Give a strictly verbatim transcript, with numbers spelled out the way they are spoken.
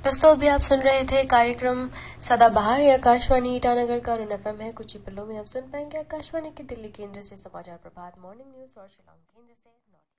दोस्तों अभी आप सुन रहे थे कार्यक्रम सदाबहार या आकाशवाणी ईटानगर का रुन एफएम है। कुछ ही पलों में आप सुन पाएंगे आकाशवाणी के दिल्ली केंद्र से समाचार प्रभात, मॉर्निंग न्यूज और शिलांग केंद्र से।